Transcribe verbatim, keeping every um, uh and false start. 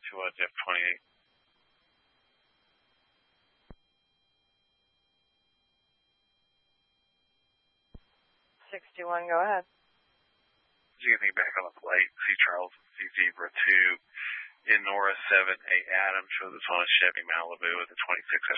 sixty-one, Jeff twenty-eight. sixty-one, go ahead. Did you get anything back on the plate? C. Charles, C. Zebra two in Nora seven, eight Adam. Show this one is Chevy Malibu with a twenty-six